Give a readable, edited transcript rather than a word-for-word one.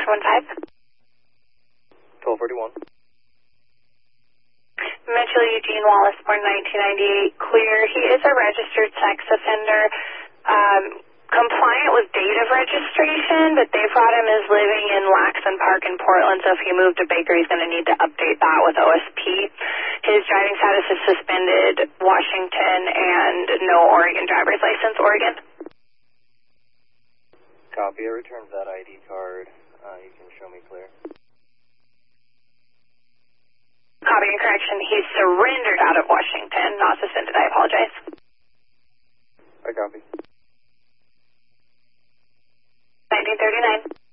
615. 1241. Mitchell Eugene Wallace, born 1998, clear. He is a registered sex offender, compliant with date of registration, but they've got him as living in Laxon Park in Portland, so if he moved to Baker, he's going to need to update that with OSP. His driving status is suspended, Washington, and no Oregon driver's license, Oregon. Copy. I returned that ID card. You can show me clear. Copy and correction. He's surrendered out of Washington, not suspended. I apologize. I copy. 1939.